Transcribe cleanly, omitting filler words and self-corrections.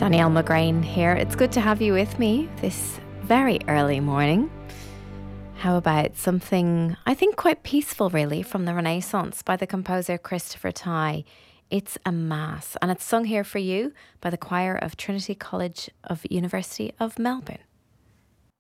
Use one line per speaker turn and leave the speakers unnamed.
Danielle McGrain here. It's good to have you with me this very early morning. How about something, I think, quite peaceful, really, from the Renaissance by the composer Christopher Tye. It's a Mass, and it's sung here for you by the choir of Trinity College of University of Melbourne.